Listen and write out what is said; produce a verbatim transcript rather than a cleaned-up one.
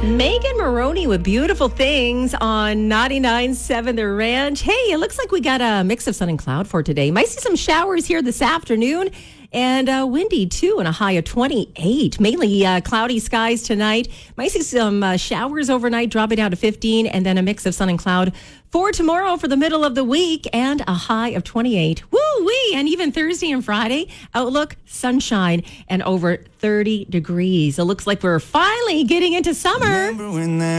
Megan Maroney with Beautiful Things on ninety-nine point seven The Ranch. Hey, it looks like we got a mix of sun and cloud for today. Might see some showers here this afternoon and uh, windy too, and a high of twenty-eight. Mainly uh, cloudy skies tonight. Might see some uh, showers overnight, dropping down to fifteen, and then a mix of sun and cloud for tomorrow for the middle of the week, and a high of twenty-eight. Woo-wee! And even Thursday and Friday, outlook, sunshine, and over thirty degrees. It looks like we're finally getting into summer.